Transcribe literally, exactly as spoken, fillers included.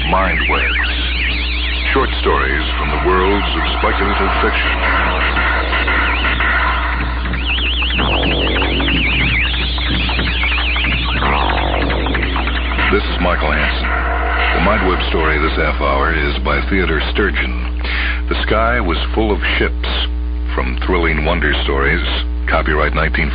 Mind Webs. Short stories from the worlds of speculative fiction. This is Michael Hansen. The Mind Web story this half hour is by Theodore Sturgeon. The Sky Was Full of Ships, from Thrilling Wonder Stories, copyright nineteen